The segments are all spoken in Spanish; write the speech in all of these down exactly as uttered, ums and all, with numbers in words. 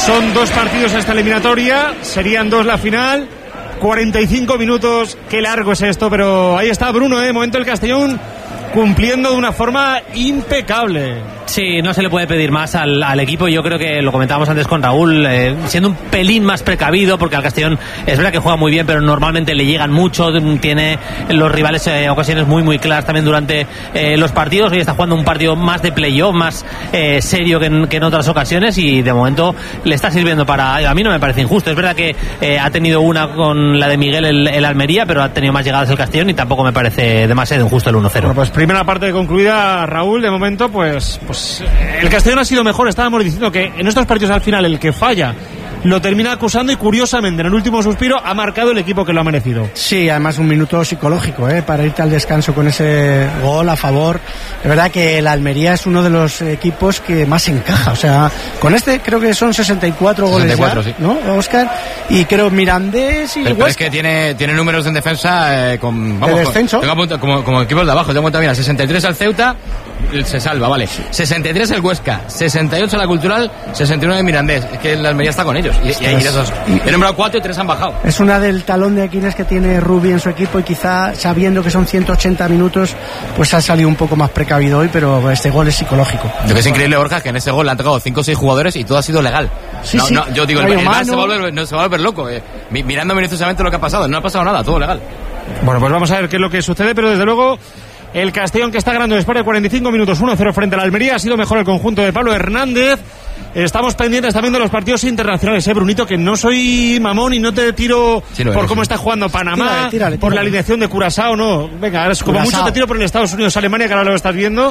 Son dos partidos a esta eliminatoria, serían dos la final. cuarenta y cinco minutos, qué largo es esto, pero ahí está Bruno, ¿eh? Momento el Castellón cumpliendo de una forma impecable. Sí, no se le puede pedir más al, al equipo. Yo creo que lo comentábamos antes con Raúl, eh, siendo un pelín más precavido, porque al Castellón es verdad que juega muy bien, pero normalmente le llegan mucho, tiene los rivales eh, ocasiones muy muy claras también durante eh, los partidos. Hoy está jugando un partido más de playoff, más eh, serio que en, que en otras ocasiones, y de momento le está sirviendo para... A mí no me parece injusto. Es verdad que eh, ha tenido una con la de Miguel el, el Almería, pero ha tenido más llegadas el Castellón y tampoco me parece demasiado injusto el uno cero. Bueno, pues primera parte concluida, Raúl. De momento pues, pues el Castellón ha sido mejor. Estábamos diciendo que en estos partidos al final el que falla lo termina acusando, y curiosamente en el último suspiro ha marcado el equipo que lo ha merecido. Sí, además un minuto psicológico, ¿eh? Para irte al descanso con ese gol a favor. De verdad que el Almería es uno de los equipos que más encaja, o sea, con este creo que son sesenta y cuatro goles sesenta y cuatro, ya, sí. ¿No, Óscar? Y creo Mirandés y pero, pero es que tiene, tiene números en defensa eh, con, vamos, de descenso. Con, tengo como, como equipos de abajo, tengo cuenta bien, sesenta y tres al Ceuta, se salva, vale, sesenta y tres el Huesca, sesenta y ocho la Cultural, sesenta y nueve el Mirandés. Es que el Almería está con ellos. Y, y, y esos, he nombrado cuatro y tres han bajado. Es una del talón de Aquiles que tiene Rubi en su equipo, y quizá sabiendo que son ciento ochenta minutos pues ha salido un poco más precavido hoy, pero este gol es psicológico. Lo que es increíble, Borja, es que en ese gol le han tocado cinco o seis jugadores y todo ha sido legal. Sí, no, sí. No, yo digo, el, el Bar se va a volver, no, se va a volver loco eh. mirando minuciosamente lo que ha pasado. No ha pasado nada, todo legal. Bueno, pues vamos a ver qué es lo que sucede, pero desde luego el Castellón, que está ganando después de cuarenta y cinco minutos uno cero frente a la Almería, ha sido mejor el conjunto de Pablo Hernández. Estamos pendientes también de los partidos internacionales, eh, Brunito, que no soy mamón y no te tiro sí, por eres, cómo sí. está jugando Panamá, tírale, tírale, tírale. Por la alineación de Curazao, no. Venga, ahora es como Curazao. Mucho te tiro por el Estados Unidos, Alemania, que ahora lo estás viendo.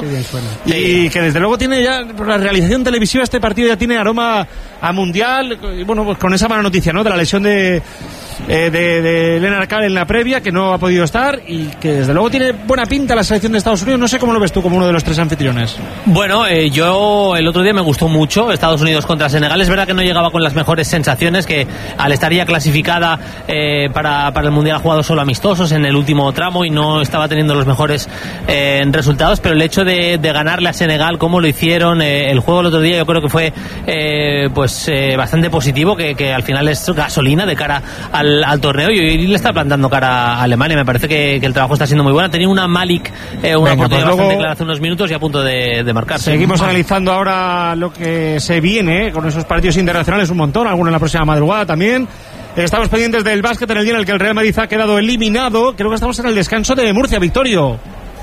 Y que desde luego tiene ya, por la realización televisiva, este partido ya tiene aroma a mundial. Y bueno, pues con esa mala noticia, ¿no? De la lesión de... Eh, de, de Lennart Arcal en la previa, que no ha podido estar, y que desde luego tiene buena pinta la selección de Estados Unidos. No sé cómo lo ves tú como uno de los tres anfitriones. Bueno, eh, yo el otro día me gustó mucho Estados Unidos contra Senegal. Es verdad que no llegaba con las mejores sensaciones, que al estar ya clasificada eh, para, para el Mundial ha jugado solo amistosos en el último tramo y no estaba teniendo los mejores eh, resultados, pero el hecho de, de ganarle a Senegal como lo hicieron, eh, el juego el otro día yo creo que fue eh, pues eh, bastante positivo, que, que al final es gasolina de cara al Al, al torneo, y hoy le está plantando cara a Alemania. Me parece que, que el trabajo está siendo muy bueno. Tenía una Malik, eh, una Venga, oportunidad pues luego... bastante clara hace unos minutos y a punto de, de marcar. Seguimos analizando ahora lo que se viene, eh, con esos partidos internacionales, un montón, algunos en la próxima madrugada también. Estamos pendientes del básquet en el día en el que el Real Madrid ha quedado eliminado. Creo que estamos en el descanso de Murcia. Victorio.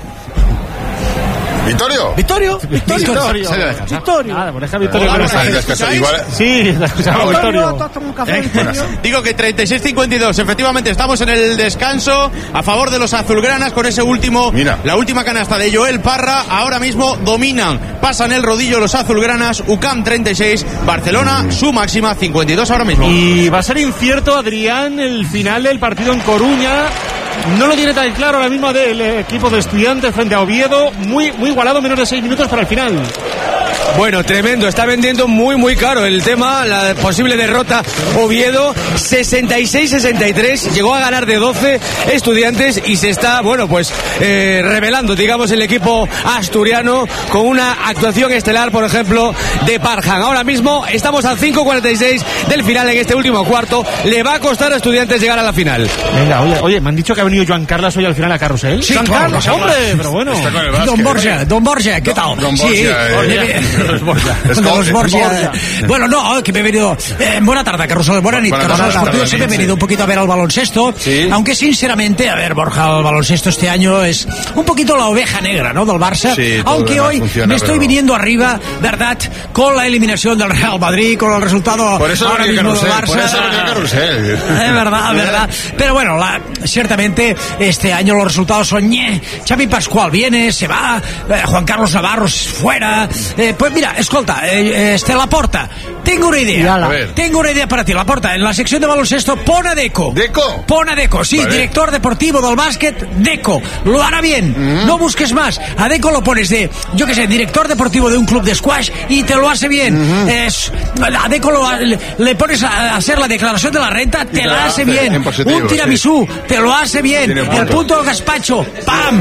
¿Vittorio? ¿Vittorio? ¿Vittorio? Vittorio. ¿Vittorio? ¿Vittorio? Nada, por dejar Vittorio. Hola, ¿me igual... Sí, te escuchamos, Vittorio. ¿Eh? Digo que treinta y seis cincuenta y dos, efectivamente estamos en el descanso a favor de los azulgranas con ese último, Mira. la última canasta de Joel Parra. Ahora mismo dominan, pasan el rodillo los azulgranas. U C A M treinta y seis, Barcelona su máxima cincuenta y dos ahora mismo. Y va a ser incierto, Adrián, el final del partido en Coruña. No lo tiene tan claro ahora mismo del equipo de Estudiantes frente a Oviedo. Muy, muy igualado, menos de seis minutos para el final. Bueno, tremendo, está vendiendo muy muy caro el tema, la posible derrota Oviedo, sesenta y seis sesenta y tres, llegó a ganar de doce Estudiantes y se está, bueno, pues eh, revelando, digamos, el equipo asturiano con una actuación estelar, por ejemplo, de Parham. Ahora mismo estamos al cinco cuarenta y seis del final en este último cuarto, le va a costar a Estudiantes llegar a la final. Venga, oye, oye, me han dicho que ha venido Joan Carlos hoy al final a Carrusel. Sí, Joan claro, Carlos, hombre, pero bueno. Don Borja, Don Borja, ¿qué tal? Don Borja, sí, eh. Los Borja. Los Borja. Bueno, no, que me he venido... Eh, buena tarde, Carrusel, buena nit. Carrusel Esportivo, sí me he venido un poquito a ver al baloncesto, ¿sí? Aunque sinceramente, a ver, Borja, el baloncesto este año es un poquito la oveja negra, ¿no?, del Barça, sí, aunque hoy funciona, me estoy pero... viniendo arriba, ¿verdad?, con la eliminación del Real Madrid, con el resultado por eso ahora mismo Carrusel, del Barça. Por eso Carrusel. Es verdad, es verdad. Pero bueno, la, ciertamente este año los resultados son ñe. Xavi Pascual viene, se va, eh, Juan Carlos Navarro fuera. Eh, pues mira, escolta, eh, este Laporta, tengo una idea. Tengo una idea para ti, Laporta. En la sección de baloncesto, pon a Deco. ¿Deco? Pon a Deco, sí, vale. Director deportivo del básquet, Deco. Lo hará bien. Mm-hmm. No busques más. A Deco lo pones de, yo qué sé, director deportivo de un club de squash y te lo hace bien. Mm-hmm. Es, a Deco lo, le, le pones a hacer la declaración de la renta, te, te la hace bien. Un tiramisú, sí. Te lo hace bien. El punto del gazpacho, ¡pam!